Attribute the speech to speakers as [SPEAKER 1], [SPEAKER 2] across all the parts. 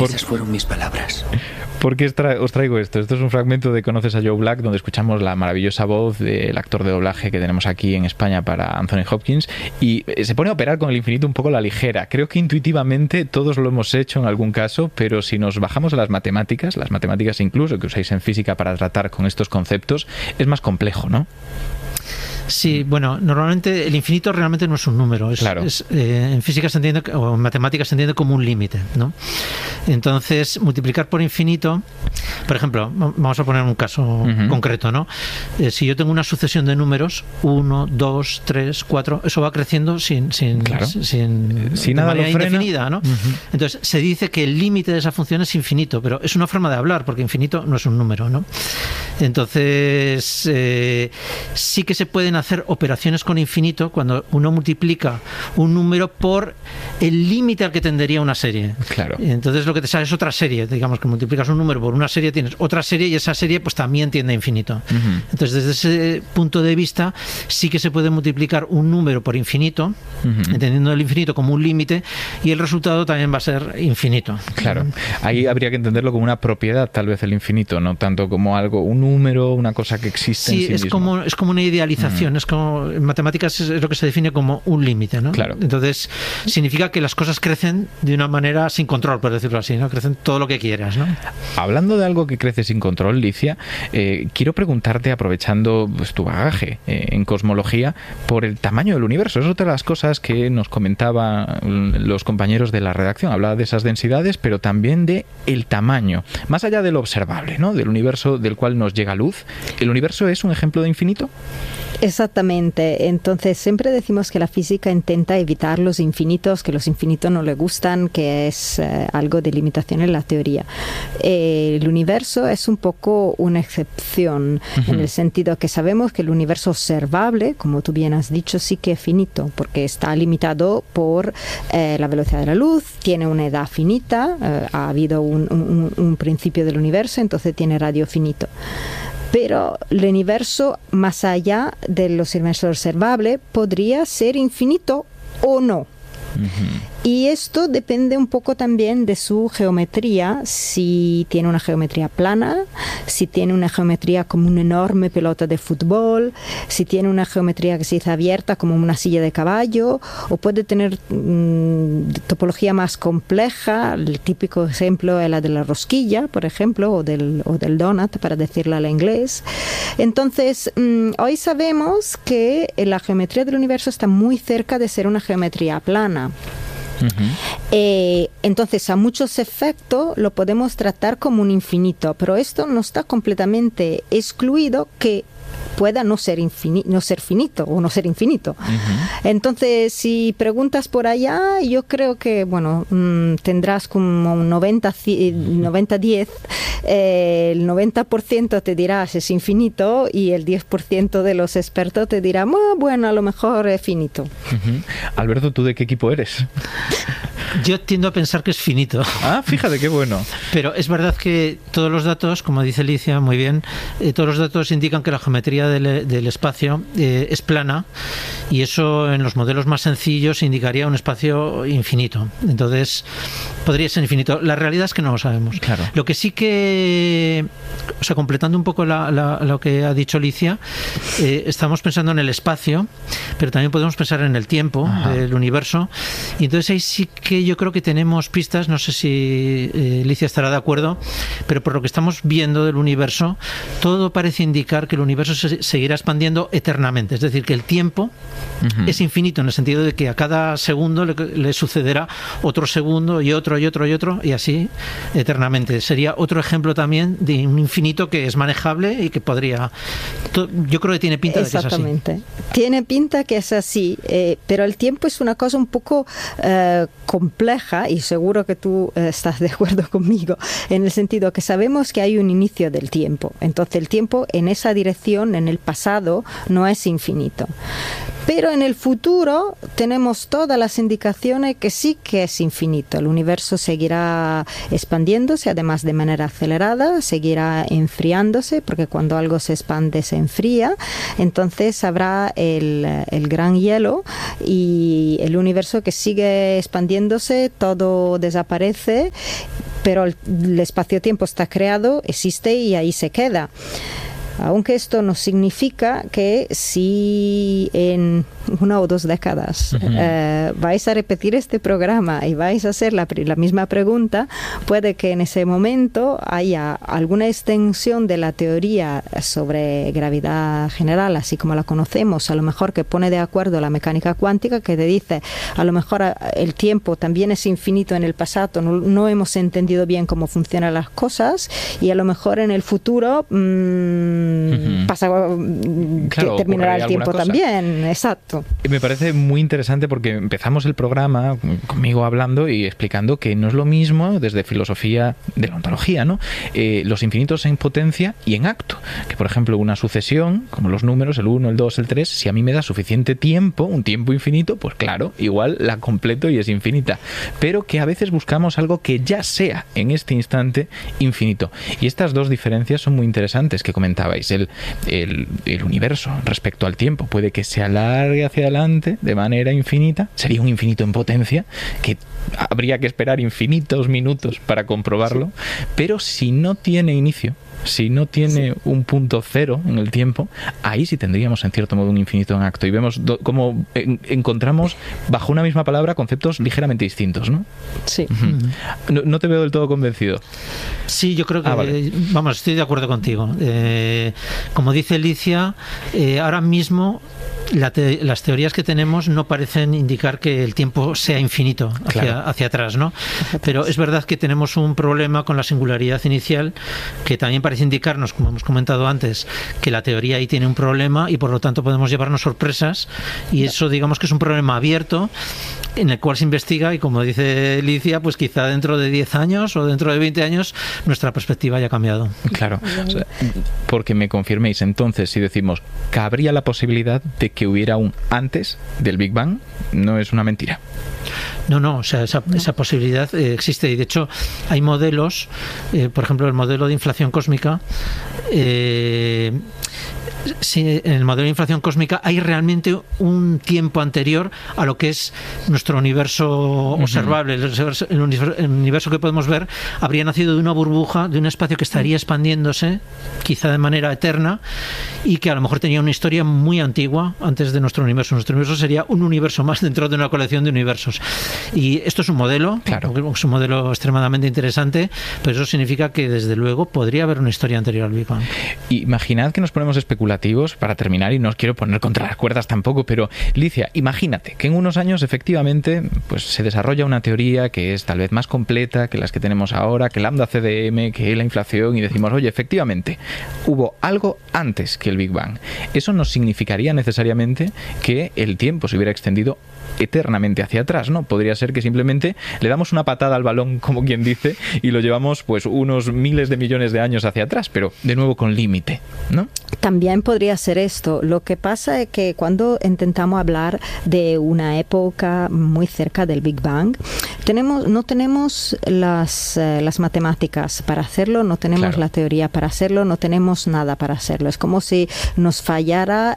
[SPEAKER 1] Esas fueron mis palabras.
[SPEAKER 2] ¿Por qué os traigo esto? Esto es un fragmento de Conoces a Joe Black, donde escuchamos la maravillosa voz del actor de doblaje que tenemos aquí en España para Anthony Hopkins, y se pone a operar con el infinito un poco a la ligera. Creo que intuitivamente todos lo hemos hecho en algún caso, pero si nos bajamos a las matemáticas incluso que usáis en física para tratar con estos conceptos, es más complejo, ¿no?
[SPEAKER 3] Sí, bueno, normalmente el infinito realmente no es un número.
[SPEAKER 2] Claro.
[SPEAKER 3] En física se entiende, o en matemáticas se entiende como un límite, ¿no? Entonces, multiplicar por infinito, por ejemplo, vamos a poner un caso concreto, ¿no? Si yo tengo una sucesión de números, 1, 2, 3, 4, eso va creciendo sin
[SPEAKER 2] nada lo frena.
[SPEAKER 3] Indefinida, ¿no? Entonces, se dice que el límite de esa función es infinito, pero es una forma de hablar, porque infinito no es un número, ¿no? Entonces, sí que se pueden hacer operaciones con infinito cuando uno multiplica un número por el límite al que tendería una serie.
[SPEAKER 2] Claro.
[SPEAKER 3] Entonces lo que te sale es otra serie. Digamos que multiplicas un número por una serie, tienes otra serie y esa serie pues también tiende a infinito. Entonces desde ese punto de vista sí que se puede multiplicar un número por infinito, entendiendo el infinito como un límite, y el resultado también va a ser infinito.
[SPEAKER 2] Claro. Ahí habría que entenderlo como una propiedad, tal vez, el infinito, no tanto como algo, un número, una cosa que existe en sí mismo.
[SPEAKER 3] Es como una idealización. Es como, en matemáticas es lo que se define como un límite, ¿no?
[SPEAKER 2] Claro.
[SPEAKER 3] Entonces significa que las cosas crecen de una manera sin control, por decirlo así, ¿no? Crecen todo lo que quieras, ¿no?
[SPEAKER 2] Hablando de algo que crece sin control, Licia, quiero preguntarte, aprovechando pues, tu bagaje en cosmología, por el tamaño del universo. Es otra de las cosas que nos comentaban los compañeros de la redacción. Hablaba de esas densidades, pero también de el tamaño. Más allá de lo observable, ¿no? Del universo del cual nos llega luz. ¿El universo es un ejemplo de infinito?
[SPEAKER 4] Exactamente. Entonces siempre decimos que la física intenta evitar los infinitos, que los infinitos no le gustan, que es algo de limitación en la teoría. El universo es un poco una excepción, en el sentido que sabemos que el universo observable, como tú bien has dicho, sí que es finito, porque está limitado por la velocidad de la luz, tiene una edad finita, ha habido un principio del universo, entonces tiene radio finito. Pero el universo, más allá del universo observable, podría ser infinito o no. Y esto depende un poco también de su geometría, si tiene una geometría plana, si tiene una geometría como una enorme pelota de fútbol, si tiene una geometría que se dice abierta como una silla de caballo, o puede tener topología más compleja. El típico ejemplo es la de la rosquilla, por ejemplo, o del donut, para decirlo al inglés. Entonces, hoy sabemos que la geometría del universo está muy cerca de ser una geometría plana. Entonces a muchos efectos lo podemos tratar como un infinito, pero esto no está completamente excluido que pueda no ser finito o no ser infinito. Entonces, si preguntas por allá, yo creo que, bueno, tendrás como un 90-10. El 90% te dirá es infinito y el 10% de los expertos te dirá, bueno, a lo mejor es finito.
[SPEAKER 2] Alberto, ¿tú de qué equipo eres?
[SPEAKER 3] Yo tiendo a pensar que es finito.
[SPEAKER 2] Ah, fíjate, qué bueno.
[SPEAKER 3] Pero es verdad que todos los datos, como dice Licia muy bien, todos los datos indican que la geometría del espacio es plana, y eso en los modelos más sencillos indicaría un espacio infinito. Entonces, podría ser infinito. La realidad es que no lo sabemos.
[SPEAKER 2] Claro.
[SPEAKER 3] Lo que sí que, o sea, completando un poco lo que ha dicho Licia, estamos pensando en el espacio, pero también podemos pensar en el tiempo del universo, y entonces ahí sí que yo creo que tenemos pistas. No sé si Licia estará de acuerdo, pero por lo que estamos viendo del universo, todo parece indicar que el universo se seguirá expandiendo eternamente. Es decir, que el tiempo es infinito, en el sentido de que a cada segundo le sucederá otro segundo y otro y otro y otro, y así eternamente. Sería otro ejemplo también de un infinito que es manejable y que podría... Yo creo que tiene pinta de que es así.
[SPEAKER 4] Exactamente. Tiene pinta que es así, pero el tiempo es una cosa un poco compleja, y seguro que tú estás de acuerdo conmigo, en el sentido que sabemos que hay un inicio del tiempo. Entonces el tiempo en esa dirección, en el pasado, no es infinito. Pero en el futuro tenemos todas las indicaciones que sí que es infinito. El universo seguirá expandiéndose, además de manera acelerada, seguirá enfriándose, porque cuando algo se expande se enfría. Entonces habrá el gran hielo, y el universo que sigue expandiéndose, todo desaparece. pero el espacio-tiempo está creado, existe y ahí se queda. Aunque esto no significa que si en 1 o 2 décadas vais a repetir este programa y vais a hacer la misma pregunta, puede que en ese momento haya alguna extensión de la teoría sobre gravedad general, así como la conocemos, a lo mejor que pone de acuerdo la mecánica cuántica, que te dice, a lo mejor el tiempo también es infinito en el pasado, no hemos entendido bien cómo funcionan las cosas, y a lo mejor en el futuro
[SPEAKER 2] claro,
[SPEAKER 4] terminará el tiempo también. Exacto.
[SPEAKER 2] Me parece muy interesante porque empezamos el programa conmigo hablando y explicando que no es lo mismo desde filosofía de la ontología, ¿no? Los infinitos en potencia y en acto. Que, por ejemplo, una sucesión, como los números, el 1, el 2, el 3, si a mí me da suficiente tiempo, un tiempo infinito, pues claro, igual la completo y es infinita. Pero que a veces buscamos algo que ya sea en este instante infinito. Y estas dos diferencias son muy interesantes que comentabais. El universo respecto al tiempo puede que se alargue hacia adelante de manera infinita, sería un infinito en potencia que habría que esperar infinitos minutos para comprobarlo, pero si no tiene inicio, si no tiene un punto cero en el tiempo, ahí sí tendríamos en cierto modo un infinito en acto, y vemos cómo encontramos bajo una misma palabra conceptos ligeramente distintos, ¿no?
[SPEAKER 4] Sí.
[SPEAKER 2] No te veo del todo convencido.
[SPEAKER 3] Sí, yo creo que
[SPEAKER 2] vale.
[SPEAKER 3] Vamos, estoy de acuerdo contigo. Como dice Licia, ahora mismo las teorías que tenemos no parecen indicar que el tiempo sea infinito hacia atrás, ¿no? Pero es verdad que tenemos un problema con la singularidad inicial, que también parece indicarnos, como hemos comentado antes, que la teoría ahí tiene un problema y por lo tanto podemos llevarnos sorpresas, y eso digamos que es un problema abierto en el cual se investiga, y como dice Licia, pues quizá dentro de 10 años o dentro de 20 años nuestra perspectiva haya cambiado. Claro,
[SPEAKER 2] o sea, porque me confirméis entonces, si decimos, ¿cabría la posibilidad de que hubiera un antes del Big Bang? No es una mentira.
[SPEAKER 3] No, o sea, esa posibilidad existe, y de hecho hay modelos, por ejemplo el modelo de inflación cósmica, en el modelo de inflación cósmica hay realmente un tiempo anterior a lo que es nuestro universo observable. El universo que podemos ver habría nacido de una burbuja, de un espacio que estaría expandiéndose, quizá de manera eterna, y que a lo mejor tenía una historia muy antigua antes de nuestro universo. Nuestro universo sería un universo más dentro de una colección de universos. Y esto es un modelo, claro, es un modelo extremadamente interesante, pero eso significa que desde luego podría haber una historia anterior al Big Bang.
[SPEAKER 2] Imaginad que nos ponemos especulativos para terminar, y no os quiero poner contra las cuerdas tampoco, pero Licia, imagínate que en unos años efectivamente pues se desarrolla una teoría que es tal vez más completa que las que tenemos ahora, que lambda CDM, que la inflación, y decimos, oye, efectivamente hubo algo antes que el Big Bang. Eso no significaría necesariamente que el tiempo se hubiera extendido eternamente hacia atrás, ¿no? Podría ser que simplemente le damos una patada al balón, como quien dice, y lo llevamos pues unos miles de millones de años hacia atrás, pero de nuevo con límite, ¿no?
[SPEAKER 4] También podría ser esto. Lo que pasa es que cuando intentamos hablar de una época muy cerca del Big Bang, no tenemos las matemáticas para hacerlo, no tenemos la teoría para hacerlo, no tenemos nada para hacerlo. Es como si nos fallara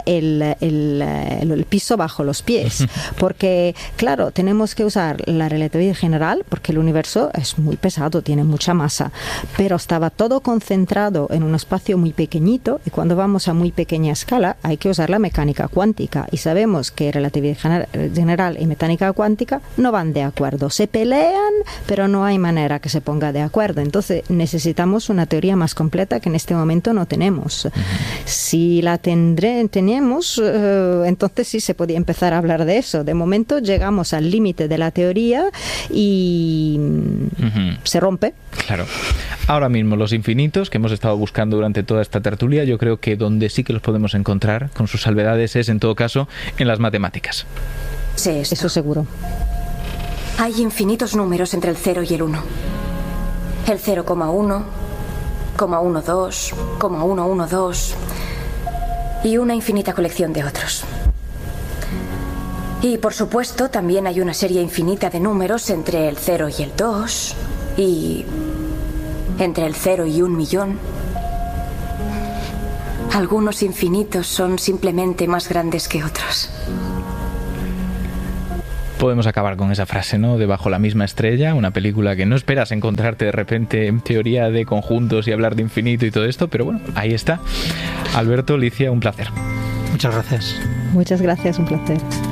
[SPEAKER 4] el piso bajo los pies, porque claro, tenemos que usar la relatividad general porque el universo es muy pesado, tiene mucha masa, pero estaba todo concentrado en un espacio muy pequeñito, y cuando vamos a muy pequeña escala hay que usar la mecánica cuántica, y sabemos que relatividad general y mecánica cuántica no van de acuerdo, se pelean, pero no hay manera que se ponga de acuerdo. Entonces necesitamos una teoría más completa que en este momento no tenemos. Si la teníamos, entonces sí se podía empezar a hablar de eso. De momento llegamos al límite de la teoría y se rompe.
[SPEAKER 2] Claro. Ahora mismo los infinitos que hemos estado buscando durante toda esta tertulia, yo creo que donde sí que los podemos encontrar con sus salvedades es, en todo caso, en las matemáticas.
[SPEAKER 1] Sí,
[SPEAKER 4] eso seguro.
[SPEAKER 1] Hay infinitos números entre el 0 y el 1. El 0,1, 0,12, 0,112 y una infinita colección de otros. Y por supuesto también hay una serie infinita de números entre el 0 y el 2 y entre el 0 y 1.000.000. Algunos infinitos son simplemente más grandes que otros.
[SPEAKER 2] podemos acabar con esa frase, ¿no? De Bajo la misma estrella, una película que no esperas encontrarte de repente en teoría de conjuntos y hablar de infinito y todo esto, pero bueno, ahí está. Alberto, Licia, un placer.
[SPEAKER 3] Muchas gracias.
[SPEAKER 4] Muchas gracias, un placer.